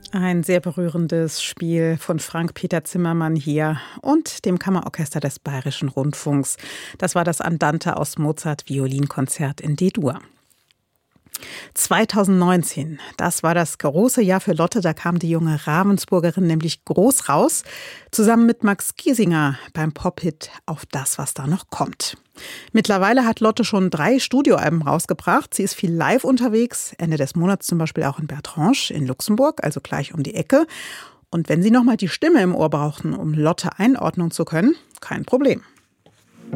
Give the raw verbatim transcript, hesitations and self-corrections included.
Ein sehr berührendes Spiel von Frank-Peter Zimmermann hier und dem Kammerorchester des Bayerischen Rundfunks. Das war das Andante aus Mozart Violinkonzert in D-Dur. zweitausendneunzehn, das war das große Jahr für Lotte. Da kam die junge Ravensburgerin nämlich groß raus, zusammen mit Max Giesinger beim Pop-Hit Auf das, was da noch kommt. Mittlerweile hat Lotte schon drei Studioalben rausgebracht. Sie ist viel live unterwegs, Ende des Monats zum Beispiel auch in Bertrange in Luxemburg, also gleich um die Ecke. Und wenn Sie nochmal die Stimme im Ohr brauchten, um Lotte einordnen zu können, kein Problem.